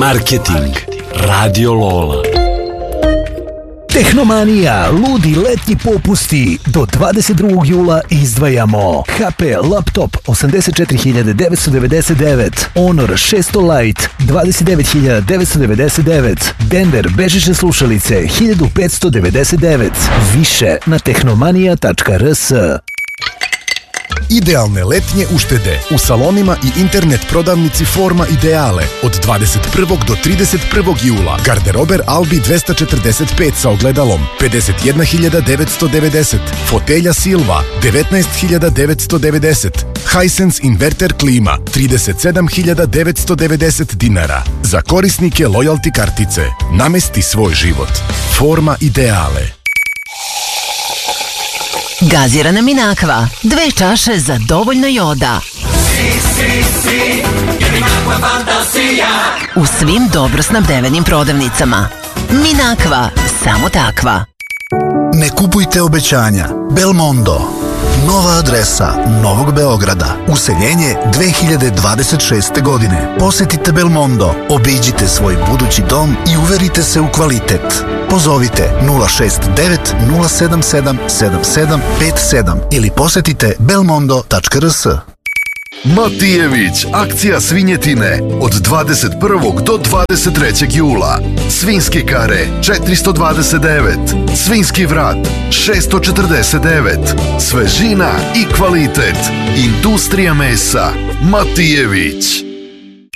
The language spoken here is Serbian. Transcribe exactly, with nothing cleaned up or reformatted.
Marketing. Radio Lola. Tehnomanija, ludi letnji popusti. Do dvadeset drugog jula izdvajamo H P laptop osamdeset četiri hiljade devetsto devedeset devet, Honor šesto Lite dvadeset devet hiljada devetsto devedeset devet, Denver bežične slušalice hiljadu petsto devedeset devet. Više na tehnomanija tačka r s. Idealne letnje uštede u salonima i internet prodavnici Forma Ideale od dvadeset prvog do trideset prvog jula. Garderober Albi dvesta četrdeset pet sa ogledalom pedeset jedna hiljada devetsto devedeset, fotelja Silva devetnaest hiljada devetsto devedeset, Hisense inverter klima trideset sedam hiljada devetsto devedeset dinara. Za korisnike lojalty kartice namesti svoj život. Forma Ideale. Gazirana Minakva, dve čaše za dovoljno joda. Si, si, si, je Minakva fantasija. U svim dobro snabdevenim prodavnicama. Minakva, samo takva. Ne kupujte obećanja. Belmondo. Nova adresa Novog Beograda. Useljenje dve hiljade dvadeset šeste. godine. Posetite Belmondo, obiđite svoj budući dom i uverite se u kvalitet. Pozovite nula šest devet nula sedam sedam sedam sedam pet sedam ili posetite belmondo tačka r s. Matijević, akcija svinjetine od dvadeset prvog do dvadeset trećeg jula. Svinjske kare četiristo dvadeset devet, svinjski vrat šesto četrdeset devet. Svežina i kvalitet. Industrija mesa. Matijević.